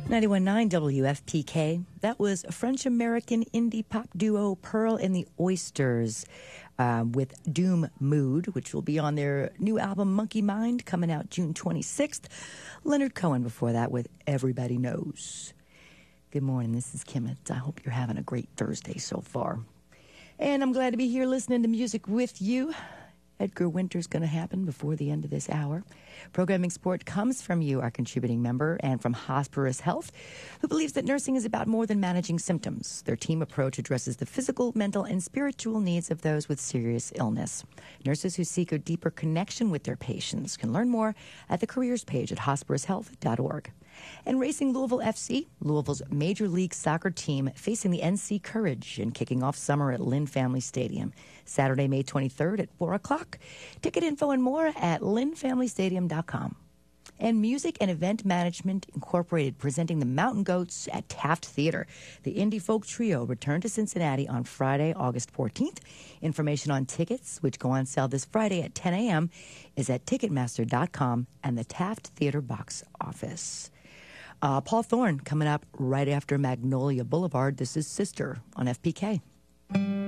91.9 WFPK. That was French-American indie pop duo Pearl and the Oysters with Doom Mood, which will be on their new album Monkey Mind, coming out June 26th. Leonard Cohen before that with Everybody Knows. Good morning, this is Kim. I hope you're having a great Thursday so far. And I'm glad to be here listening to music with you. Edgar Winter's going to happen before the end of this hour. Programming support comes from you, our contributing member, and from Hosperis Health, who believes that nursing is about more than managing symptoms. Their team approach addresses the physical, mental, and spiritual needs of those with serious illness. Nurses who seek a deeper connection with their patients can learn more at the careers page at hosperishealth.org. And Racing Louisville FC, Louisville's Major League Soccer team, facing the NC Courage and kicking off summer at Lynn Family Stadium. Saturday, May 23rd at 4 o'clock. Ticket info and more at lynnfamilystadium.com. And Music and Event Management Incorporated presenting the Mountain Goats at Taft Theater. The indie folk trio return to Cincinnati on Friday, August 14th. Information on tickets, which go on sale this Friday at 10 a.m., is at Ticketmaster.com and the Taft Theater box office. Paul Thorne coming up right after Magnolia Boulevard. This is Sister on FPK.